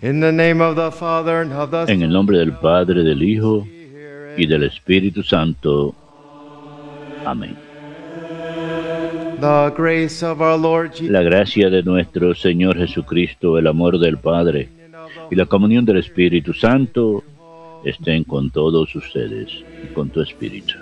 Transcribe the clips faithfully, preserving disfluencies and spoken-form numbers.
In the name of the Father, and of the En el nombre del Padre, del Hijo y del Espíritu Santo. Amén. The grace of our Lord Jesus, La gracia de nuestro Señor Jesucristo, el amor del Padre y la comunión del Espíritu Santo estén con todos ustedes y con tu espíritu.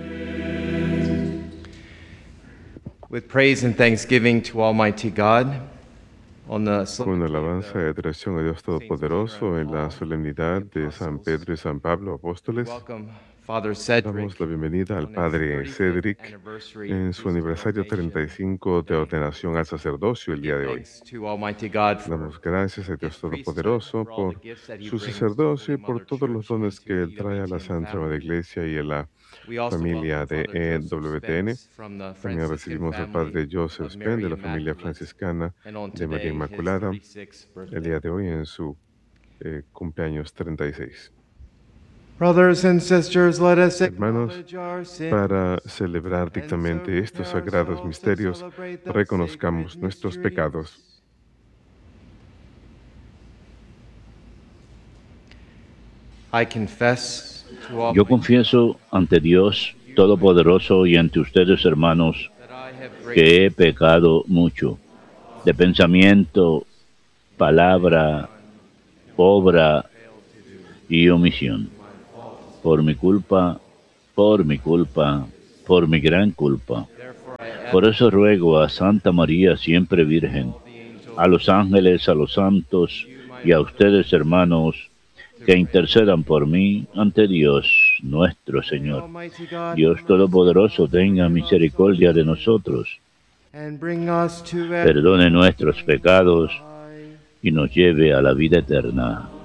with praise and thanksgiving to Almighty God, on the Con alabanza y adoración a Dios Todopoderoso en la solemnidad de San Pedro y San Pablo, apóstoles, welcome Father Cedric damos la bienvenida al Padre Cedric en su aniversario treinta y cinco de ordenación al sacerdocio el día de hoy. Thanks to Almighty God for Damos gracias a Dios Todopoderoso por su sacerdocio y por todos los dones que Él trae a la Santa Madre Iglesia y a la we also familia welcome de Father E Joseph W T N. Spence from the También Franciscan recibimos al family Padre Joseph of Spence Mary de la familia Immaculate, franciscana and on de María today his Inmaculada thirty-sixth el birthday. día de hoy en su eh, cumpleaños treinta y seis. Brothers and sisters, let us Hermanos, acknowledge our sin. para celebrar dignamente estos sagrados misterios, reconozcamos nuestros pecados. I confess to all Yo confieso ante Dios Todopoderoso y ante ustedes, hermanos, that I have great que he pecado mucho, de pensamiento, palabra, obra y omisión. Por mi culpa, por mi culpa, por mi gran culpa. therefore I ask Por eso ruego a Santa María, siempre Virgen, the angels a los ángeles, a los santos y a ustedes, hermanos, que intercedan por mí ante Dios nuestro Señor. Almighty God Dios Todopoderoso tenga misericordia de nosotros, and bring us to perdone nuestros pecados y nos lleve a la vida eterna.